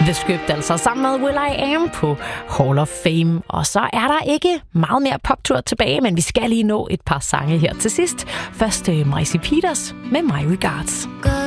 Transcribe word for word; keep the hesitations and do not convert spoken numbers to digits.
The Script altså, sammen med Will I Am på Hall of Fame. Og så er der ikke meget mere poptur tilbage, men vi skal lige nå et par sange her til sidst. Først uh, Maisie Peters med My Regards.